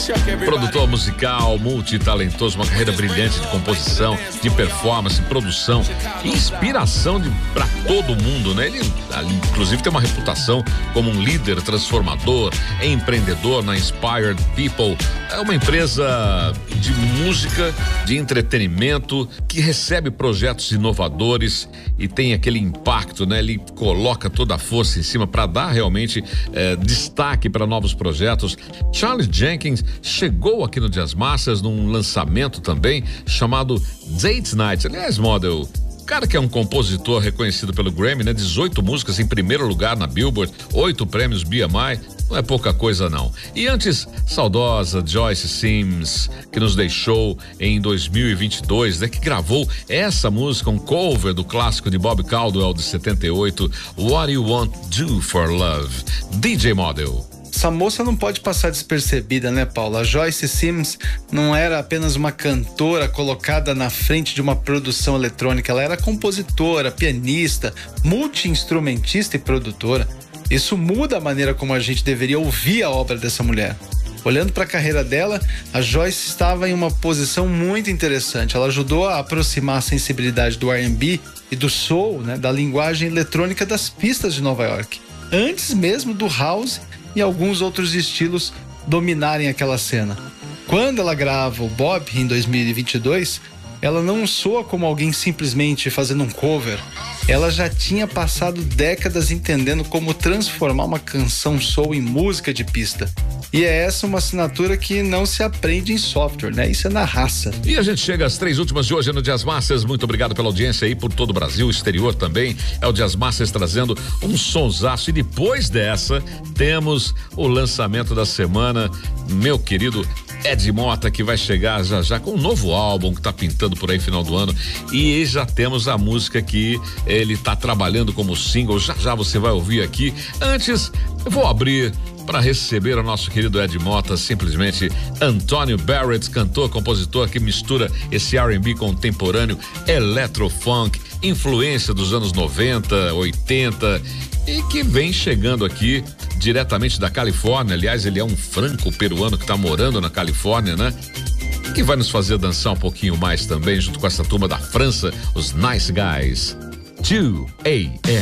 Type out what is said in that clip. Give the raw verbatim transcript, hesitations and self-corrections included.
Produtor musical, multitalentoso, uma carreira brilhante de composição, de performance, produção, inspiração para todo mundo, né? Ele, inclusive, tem uma reputação como um líder transformador, empreendedor na Inspired People. É uma empresa de música, de entretenimento, que recebe projetos inovadores e tem aquele impacto, né? Ele coloca toda a força em cima para dar realmente eh, destaque para novos projetos. Charles Jenkins chegou aqui no Jazz Masters num lançamento também chamado Date Night. Aliás, Model, o cara que é um compositor reconhecido pelo Grammy, né? dezoito músicas em primeiro lugar na Billboard, oito prêmios B M I, não é pouca coisa não. E antes, saudosa Joyce Sims, que nos deixou em dois mil e vinte e dois, né? Que gravou essa música, um cover do clássico de Bob Caldwell de setenta e oito, What You Want Do For Love. D J Model. Essa moça não pode passar despercebida, né, Paula? A Joyce Sims não era apenas uma cantora colocada na frente de uma produção eletrônica, ela era compositora, pianista, multi-instrumentista e produtora. Isso muda a maneira como a gente deveria ouvir a obra dessa mulher. Olhando para a carreira dela, a Joyce estava em uma posição muito interessante. Ela ajudou a aproximar a sensibilidade do R and B e do soul, né, da linguagem eletrônica das pistas de Nova York, antes mesmo do house e alguns outros estilos dominarem aquela cena. Quando ela grava o Bob em dois mil e vinte e dois, ela não soa como alguém simplesmente fazendo um cover. Ela já tinha passado décadas entendendo como transformar uma canção soul em música de pista. E é essa uma assinatura que não se aprende em software, né? Isso é na raça. E a gente chega às três últimas de hoje no Jazz Masters. Muito obrigado pela audiência aí por todo o Brasil, exterior também. É o Jazz Masters trazendo um sonsaço. E depois dessa, temos o lançamento da semana, meu querido Ed Mota, que vai chegar já já com um novo álbum que tá pintando por aí final do ano, e já temos a música que ele tá trabalhando como single, já já você vai ouvir aqui. Antes, eu vou abrir para receber o nosso querido Ed Mota, simplesmente Antônio Barrett, cantor, compositor que mistura esse R and B contemporâneo, electrofunk, influência dos anos noventa, oitenta, e que vem chegando aqui diretamente da Califórnia. Aliás, ele é um franco-peruano que está morando na Califórnia, né? Que vai nos fazer dançar um pouquinho mais também, junto com essa turma da França, os Nice Guys. two A M